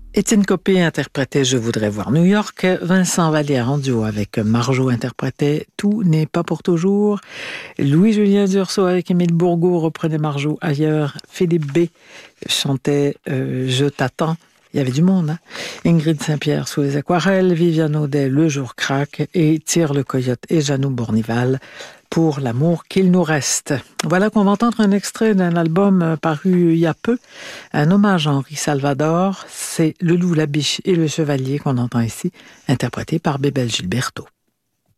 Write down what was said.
Étienne Copé interprétait Je voudrais voir New York. Vincent Vallière en duo avec Marjo interprétait Tout n'est pas pour toujours. Louis-Julien Dursault avec Émile Bourgault reprenait Marjo ailleurs. Philippe B chantait Je t'attends. Il y avait du monde, hein? Ingrid Saint-Pierre sous les aquarelles, Viviane Audet Le jour craque et Tire le coyote et Janou Bournival pour l'amour qu'il nous reste. Voilà qu'on va entendre un extrait d'un album paru il y a peu, un hommage à Henri Salvador. C'est Le loup, la biche et le chevalier qu'on entend ici, interprété par Bébel Gilberto.